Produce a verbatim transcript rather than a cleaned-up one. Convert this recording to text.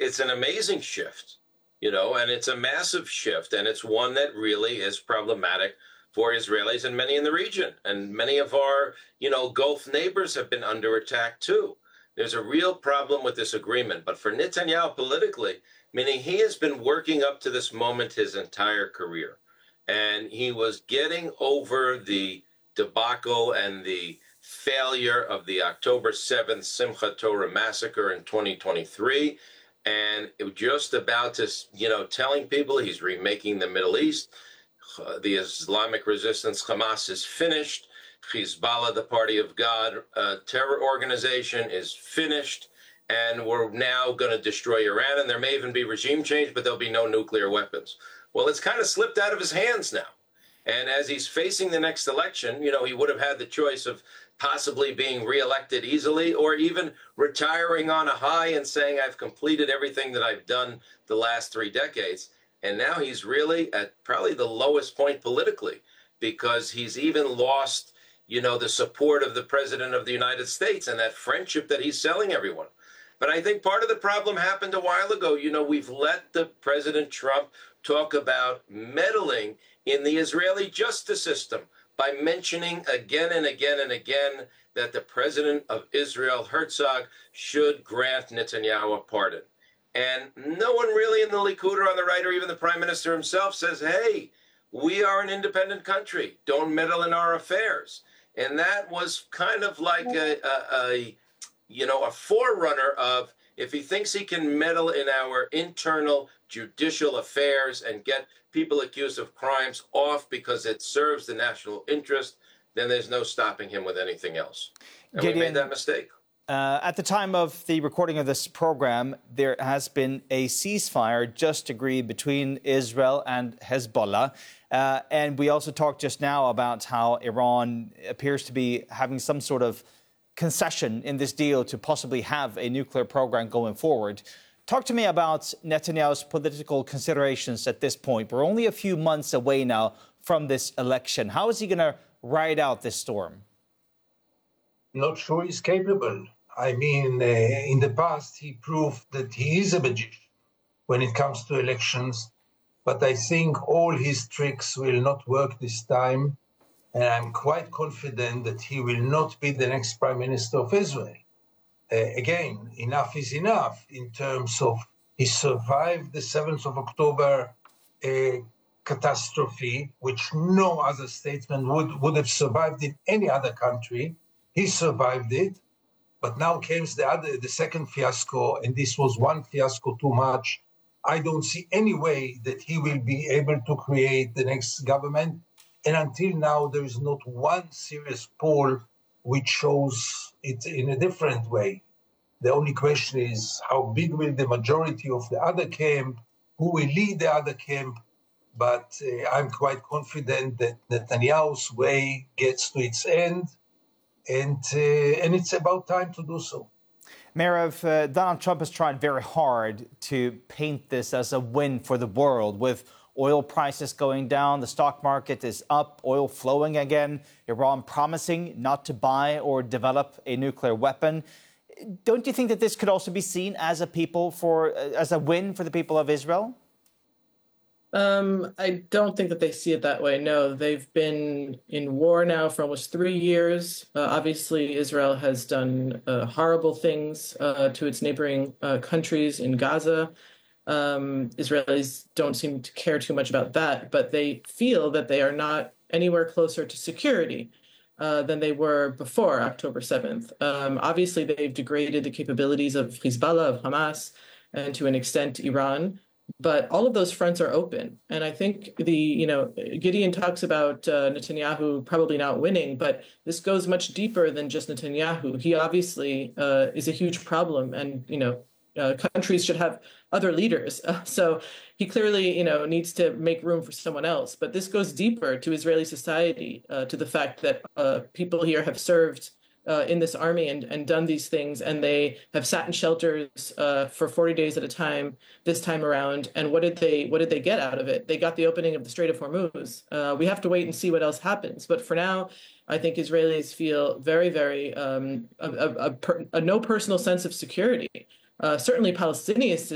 it's an amazing shift, you know, and it's a massive shift, and it's one that really is problematic for Israelis and many in the region. And many of our, you know, Gulf neighbors have been under attack too. There's a real problem with this agreement. But for Netanyahu politically, meaning he has been working up to this moment his entire career, and he was getting over the debacle and the failure of the October seventh Simchat Torah massacre in twenty twenty-three. And it was just about to, you know, telling people he's remaking the Middle East. Uh, the Islamic resistance, Hamas, is finished. Hezbollah, the Party of God uh, terror organization, is finished. And we're now going to destroy Iran. And there may even be regime change, but there'll be no nuclear weapons. Well, it's kind of slipped out of his hands now. And as he's facing the next election, you know, he would have had the choice of possibly being reelected easily or even retiring on a high and saying, I've completed everything that I've done the last three decades. And now he's really at probably the lowest point politically, because he's even lost, you know, the support of the president of the United States and that friendship that he's selling everyone. But I think part of the problem happened a while ago. You know, we've let the President Trump talk about meddling in the Israeli justice system by mentioning again and again and again that the president of Israel, Herzog, should grant Netanyahu a pardon. And no one really in the Likud or on the right, or even the prime minister himself, says, hey, we are an independent country. Don't meddle in our affairs. And that was kind of like a, a, a you know, a forerunner of, if he thinks he can meddle in our internal judicial affairs and get people accused of crimes off because it serves the national interest, then there's no stopping him with anything else. And Gideon, we made that mistake. Uh, at the time of the recording of this program, there has been a ceasefire just agreed between Israel and Hezbollah. Uh, and we also talked just now about how Iran appears to be having some sort of concession in this deal to possibly have a nuclear program going forward. Talk to me about Netanyahu's political considerations at this point. We're only a few months away now from this election. How is he going to ride out this storm? Not sure he's capable. I mean, uh, in the past, he proved that he is a magician when it comes to elections. But I think all his tricks will not work this time. And I'm quite confident that he will not be the next prime minister of Israel. Uh, again, enough is enough in terms of he survived the seventh of October uh, catastrophe, which no other statesman would, would have survived in any other country. He survived it. But now came the other, the second fiasco, and this was one fiasco too much. I don't see any way that he will be able to create the next government. And until now, there is not one serious poll which shows it in a different way. The only question is how big will the majority of the other camp, who will lead the other camp. But uh, I'm quite confident that Netanyahu's way gets to its end. And, uh, and it's about time to do so. Meirav, uh, Donald Trump has tried very hard to paint this as a win for the world, with oil prices going down, the stock market is up, oil flowing again, Iran promising not to buy or develop a nuclear weapon. Don't you think that this could also be seen as a people for as a win for the people of Israel? Um, I don't think that they see it that way. No, they've been in war now for almost three years. Uh, obviously, Israel has done uh, horrible things uh, to its neighboring uh, countries in Gaza. Um, Israelis don't seem to care too much about that, but they feel that they are not anywhere closer to security uh, than they were before October seventh. Um, obviously, they've degraded the capabilities of Hezbollah, of Hamas, and to an extent, Iran. But all of those fronts are open. And I think the, you know, Gideon talks about uh, Netanyahu probably not winning, but this goes much deeper than just Netanyahu. He obviously uh, is a huge problem, and, you know, uh, countries should have other leaders. Uh, so he clearly, you know, needs to make room for someone else. But this goes deeper to Israeli society, uh, to the fact that uh, people here have served Uh, in this army and, and done these things, and they have sat in shelters uh, for forty days at a time this time around. And what did they what did they get out of it? They got the opening of the Strait of Hormuz. Uh, we have to wait and see what else happens. But for now, I think Israelis feel very, very um, a, a, a, per, a no personal sense of security. Uh, certainly, Palestinians